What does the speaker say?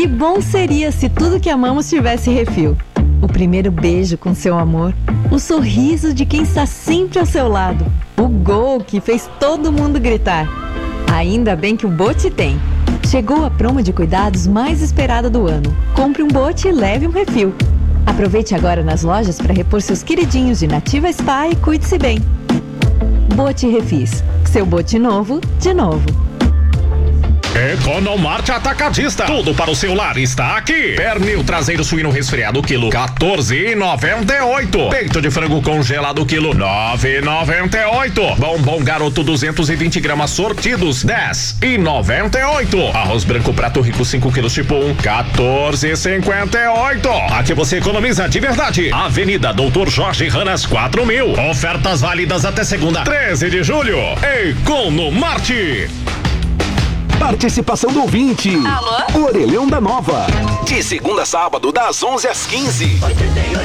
Que bom seria se tudo que amamos tivesse refil. O primeiro beijo com seu amor, o sorriso de quem está sempre ao seu lado, o gol que fez todo mundo gritar. Ainda bem que o Bote tem. Chegou a promo de cuidados mais esperada do ano. Compre um Bote e leve um refil. Aproveite agora nas lojas para repor seus queridinhos de Nativa Spa e cuide-se bem. Bote Refis. Seu Bote novo, de novo. Economarte Atacadista. Tudo para o seu lar está aqui. Pernil traseiro suíno resfriado quilo 14,98. Peito de frango congelado quilo 9,98. Bombom garoto 220 gramas sortidos 10,98. Arroz branco prato rico 5 quilos tipo 1 14,58. Aqui você economiza de verdade. Avenida Doutor Jorge Ranas 4000. Ofertas válidas até segunda 13 de julho. Economarte. Participação do ouvinte. Alô? Orelhão da Nova. De segunda a sábado, das 11 às 15.